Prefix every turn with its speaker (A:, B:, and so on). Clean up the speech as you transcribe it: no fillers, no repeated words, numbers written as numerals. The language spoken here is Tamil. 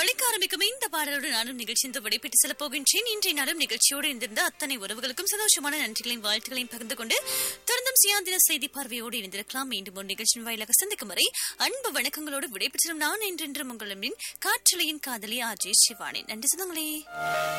A: ஒழிக்க ஆரம்பிக்கும் இந்த பாடலோடு நானும் நிகழ்ச்சியின் விடைபெற்று செல்ல போகின்றேன். இன்றைய நாளும் நிகழ்ச்சியோடு இருந்திருந்த அத்தனை உறவுகளுக்கும் சந்தோஷமான நன்றிகளையும் வாழ்த்துக்களையும் பகிர்ந்து கொண்டு தொடர்ந்தும் சுயாதீன செய்தி பார்வையோடு இருந்திருக்கலாம். மீண்டும் ஒரு நிகழ்ச்சியின் வாயிலாக சந்திக்கும் வரை அன்பு வணக்கங்களோடு விடைபெற்றும் நான் என்றென்றும் உங்களின் காற்றலையின் காதலி ஆர்ஜே சிவானி. நன்றி சொந்தங்களே.